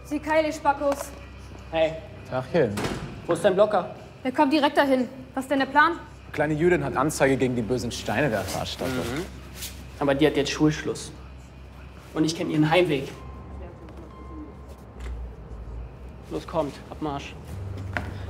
Sie Keile, Spackos. Hey, Tachchen. wo ist dein Blocker? Der kommt direkt dahin. Was ist denn der Plan? Kleine Jüdin hat Anzeige gegen die bösen Steinewerfer erstattet. Aber die hat jetzt Schulschluss. Und ich kenne ihren Heimweg. Los, kommt, Abmarsch.